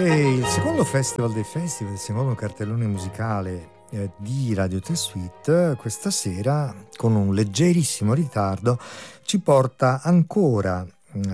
E il secondo festival dei festival, il secondo cartellone musicale di Radio 3 Suite, questa sera, con un leggerissimo ritardo, ci porta ancora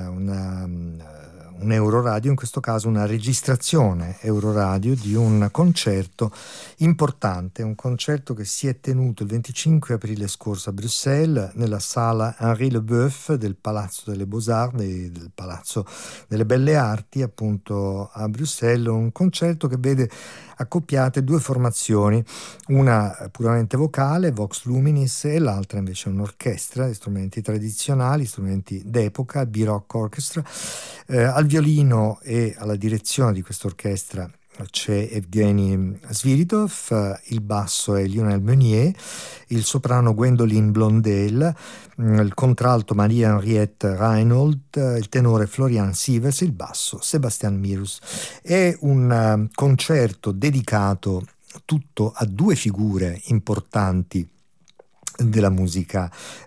un Euroradio, in questo caso una registrazione Euroradio di un concerto importante, un concerto che si è tenuto il 25 aprile scorso a Bruxelles, nella sala Henri Leboeuf del Palazzo delle Beaux-Arts, del Palazzo delle Belle Arti, appunto a Bruxelles, un concerto che vede accoppiate due formazioni, una puramente vocale, Vox Luminis, e l'altra invece un'orchestra, strumenti tradizionali, strumenti d'epoca, B-Rock Orchestra. Al violino e alla direzione di questa orchestra c'è Evgeny Sviridov, il basso è Lionel Meunier, il soprano Gwendoline Blondel, il contralto Maria Henriette Reinhold, il tenore Florian Sievers, il basso Sebastian Mirus. È un concerto dedicato tutto a due figure importanti della musica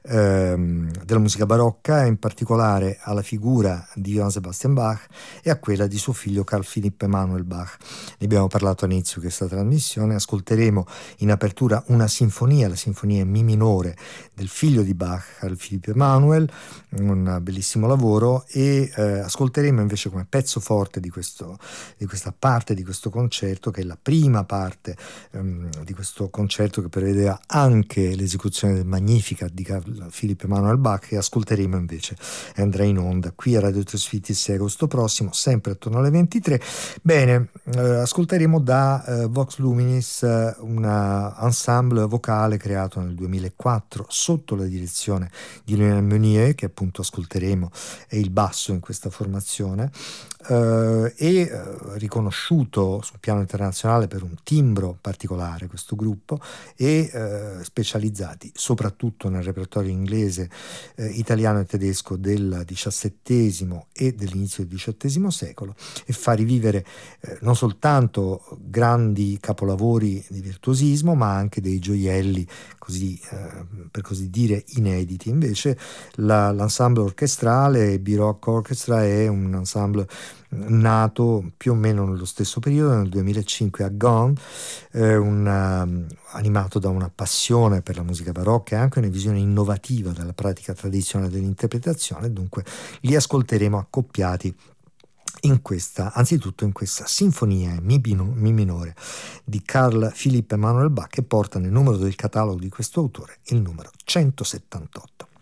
barocca, in particolare alla figura di Johann Sebastian Bach e a quella di suo figlio Carl Philipp Emanuel Bach. Ne abbiamo parlato all'inizio di questa trasmissione. Ascolteremo in apertura una sinfonia, la sinfonia in Mi minore del figlio di Bach, Carl Philipp Emanuel, un bellissimo lavoro, e ascolteremo invece come pezzo forte di questa parte di questo concerto, che è la prima parte di questo concerto, che prevedeva anche l'esecuzione del Magnificat di Carl Philipp Emanuel Bach, e ascolteremo invece e andrà in onda qui a Radio 3 Suite il 6 agosto prossimo, sempre attorno alle 23. Bene, ascolteremo da Vox Luminis un ensemble vocale creato nel 2004 sotto la direzione di Lionel Meunier, che appunto ascolteremo è il basso in questa formazione, e riconosciuto sul piano internazionale per un timbro particolare questo gruppo, e specializzati soprattutto nel repertorio inglese, italiano e tedesco del XVII e dell'inizio del XVIII secolo, e fa rivivere non soltanto grandi capolavori di virtuosismo, ma anche dei gioielli così, per così dire, inediti. Invece l'ensemble orchestrale B-Rock Orchestra è un ensemble nato più o meno nello stesso periodo, nel 2005 a Gand, animato da una passione per la musica barocca e anche una visione innovativa della pratica tradizionale dell'interpretazione. Dunque li ascolteremo accoppiati anzitutto in questa sinfonia Mi minore di Carl Philipp Emanuel Bach, che porta nel numero del catalogo di questo autore il numero 178.